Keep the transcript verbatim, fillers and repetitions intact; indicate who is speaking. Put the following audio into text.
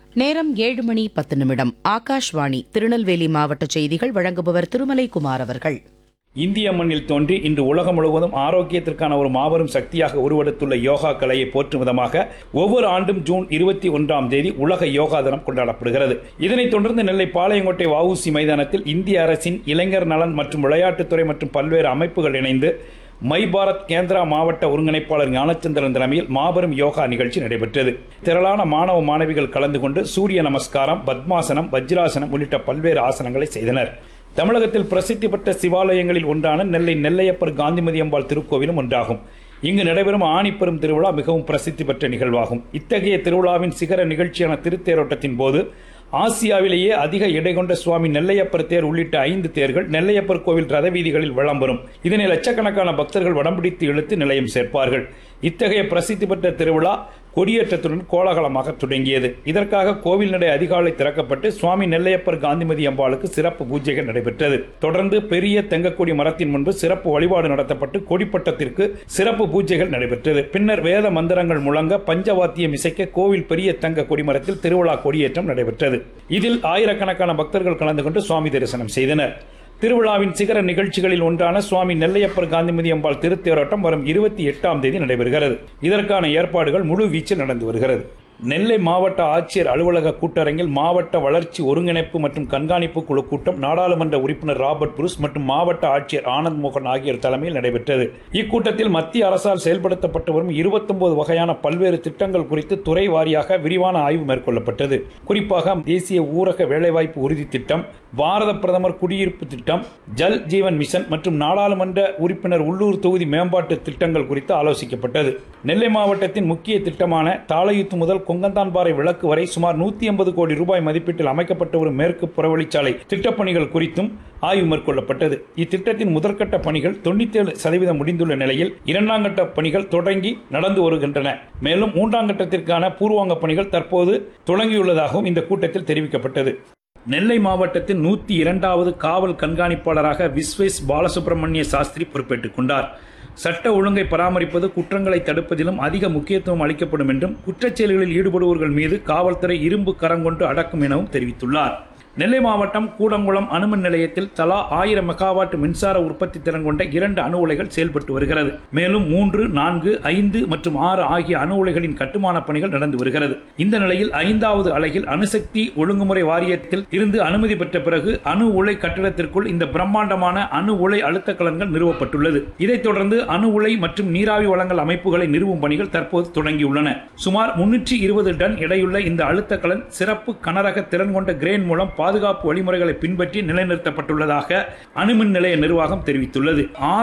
Speaker 1: நேரம் ஏழு மணி பத்து நிமிடம். ஆகாஷ்வாணி திருநெல்வேலி மாவட்ட செய்திகள் வழங்குபவர் திருமலை குமார் அவர்கள்.
Speaker 2: இந்திய மண்ணில் தோன்றி இன்று உலகம் முழுவதும் ஆரோக்கியத்திற்கான ஒரு மாபெரும் சக்தியாக உருவெடுத்துள்ள யோகா கலையை போற்றும் விதமாக ஒவ்வொரு ஆண்டும் ஜூன் இருபத்தி ஒன்றாம் தேதி உலக யோகா தினம் கொண்டாடப்படுகிறது. இதனைத் தொடர்ந்து நெல்லை பாளையங்கோட்டை வஉசி மைதானத்தில் இந்திய அரசின் இளைஞர் நலன் மற்றும் விளையாட்டுத்துறை மற்றும் பல்வேறு அமைப்புகள் இணைந்து மை பாரத் கேந்திரா மாவட்ட ஒருங்கிணைப்பாளர் ஞானச்சந்திரன் தலைமையில் மாபெரும் யோகா நிகழ்ச்சி நடைபெற்றது. திரளான மாணவ மாணவிகள் கலந்து கொண்டு சூரிய நமஸ்காரம், பத்மாசனம், வஜ்ராசனம் உள்ளிட்ட பல்வேறு ஆசனங்களை செய்தனர். தமிழகத்தில் பிரசித்தி பெற்ற சிவாலயங்களில் ஒன்றான நெல்லை நெல்லையப்பர் காந்திமதி அம்பாள் திருக்கோவிலும் ஒன்றாகும். இங்கு நடைபெறும் ஆணிப்பெரும் திருவிழா மிகவும் பிரசித்தி பெற்ற நிகழ்வாகும். இத்தகைய திருவிழாவின் சிகர நிகழ்ச்சியான திருத்தேரோட்டத்தின் போது ஆசியாவிலேயே அதிக எடை கொண்ட சுவாமி நெல்லையப்பர் தேர் உள்ளிட்ட ஐந்து தேர்கள் நெல்லையப்பர் கோவில் ரத வீதிகளில் வலம் இதனை லட்சக்கணக்கான பக்தர்கள் வடம்பிடித்து இழுத்து நிலையம் சேர்ப்பார்கள். இத்தகைய பிரசித்தி பெற்ற திருவிழா கொடியேற்றத்துடன் கோலாகலமாக தொடங்கியது. இதற்காக கோவில் நடை அதிகாலை திறக்கப்பட்டு சுவாமி நெல்லையப்பர் காந்திமதி அம்பாளுக்கு சிறப்பு பூஜைகள் நடைபெற்றது. தொடர்ந்து பெரிய தெங்கக்கொடி மரத்தின் முன்பு சிறப்பு வழிபாடு நடத்தப்பட்டு கொடிப்பட்டத்திற்கு சிறப்பு பூஜைகள் நடைபெற்றது. பின்னர் வேத மந்திரங்கள் முழங்க பஞ்சவாத்தியம் இசைக்க கோவில் பெரிய தங்க கொடிமரத்தில் திருவிழா கொடியேற்றம் நடைபெற்றது. இதில் ஆயிரக்கணக்கான பக்தர்கள் கலந்து கொண்டு சுவாமி தரிசனம் செய்தனர். திருவிழாவின் சிகர நிகழ்ச்சிகளில் ஒன்றான சுவாமி நெல்லையப்பர் காந்திமதி அம்பாள் திருத்தேரோட்டம் வரும் இருபத்தி எட்டாம் தேதி நடைபெறுகிறது. இதற்கான ஏற்பாடுகள் முழு வீச்சில் நடந்து வருகிறது. நெல்லை மாவட்ட ஆட்சியர் அலுவலக கூட்டரங்கில் மாவட்ட வளர்ச்சி ஒருங்கிணைப்பு மற்றும் கண்காணிப்பு குழு கூட்டம் நாடாளுமன்ற உறுப்பினர் ராபர்ட் புரூஸ் மற்றும் மாவட்ட ஆட்சியர் ஆனந்த் மோகன் ஆகியோர் தலைமையில் நடைபெற்றது. இக்கூட்டத்தில் மத்திய அரசால் செயல்படுத்தப்பட்டு வரும் இருபத்தி ஒன்பது வகையான பல்வேறு திட்டங்கள் குறித்து துறை வாரியாக விரிவான ஆய்வு மேற்கொள்ளப்பட்டது. குறிப்பாக தேசிய ஊரக வேலைவாய்ப்பு உறுதி திட்டம், பாரத பிரதமர் குடியிருப்பு திட்டம், ஜல் ஜீவன் மிஷன் மற்றும் நாடாளுமன்ற உறுப்பினர் உள்ளூர் தொகுதி மேம்பாட்டு திட்டங்கள் குறித்து ஆலோசிக்கப்பட்டது. நெல்லை மாவட்டத்தின் முக்கிய திட்டமான தாளையுத்து முதல் கொங்கந்தான்பாறை விளக்கு வரை சுமார் நூத்தி ஐம்பது கோடி ரூபாய் மதிப்பீட்டில் அமைக்கப்பட்ட ஒரு மேற்கு புறவழிச்சாலை திட்டப்பணிகள் குறித்தும் ஆய்வு மேற்கொள்ளப்பட்டது. இத்திட்டத்தின் முதற்கட்ட பணிகள் தொண்ணூத்தி ஏழு சதவீதம் முடிந்துள்ள நிலையில் இரண்டாம் கட்ட பணிகள் தொடங்கி நடந்து வருகின்றன. மேலும் மூன்றாம் கட்டத்திற்கான பூர்வாங்க பணிகள் தற்போது தொடங்கியுள்ளதாகவும் இந்த கூட்டத்தில் தெரிவிக்கப்பட்டது. நெல்லை மாவட்டத்தின் நூத்தி இரண்டாவது காவல் கண்காணிப்பாளராக விஸ்வேஸ் பாலசுப்ரமணிய சாஸ்திரி பொறுப்பேற்றுக் கொண்டார். சட்ட ஒழுங்கை பராமரிப்பது, குற்றங்களை தடுப்பதிலும் அதிக முக்கியத்துவம் அளிக்கப்படும் என்றும் குற்றச் செயல்களில் ஈடுபடுவோர்கள் மீது காவல்துறை இரும்பு கரங்கொண்டு அடக்கும் எனவும் தெரிவித்துள்ளார். நெல்லை மாவட்டம் கூடங்குளம் அணுமின் நிலையத்தில் தலா ஆயிரம் மெகாவாட் மின்சார உற்பத்தி திறன் கொண்ட இரண்டு அணு உலைகள் செயல்பட்டு வருகிறது. மேலும் மூன்று, நான்கு, ஐந்து மற்றும் ஆறு ஆகிய அணு உலைகளின் கட்டுமான பணிகள் நடந்து வருகிறது. இந்த நிலையில் ஐந்தாவது அலகில் அணுசக்தி ஒழுங்குமுறை வாரியத்தில் இருந்து அனுமதி பெற்ற பிறகு அணு உலை கட்டிடத்திற்குள் இந்த பிரம்மாண்டமான அணு உலை அழுத்த கலன்கள் நிறுவப்பட்டுள்ளது. இதைத் தொடர்ந்து அணு உலை மற்றும் நீராவி வழங்கல் அமைப்புகளை நிறுவும் பணிகள் தற்போது தொடங்கியுள்ளன. சுமார் முன்னூற்றி இருபது டன் எடையுள்ள இந்த அழுத்த கலன் சிறப்பு கனரக திறன் கொண்ட கிரேன் மூலம் பாதுகாப்பு வழிமுறைகளை பின்பற்றி நிலைநிறுத்தப்பட்டுள்ளதாக அணுமின் நிலைய நிர்வாகம் தெரிவித்துள்ளது.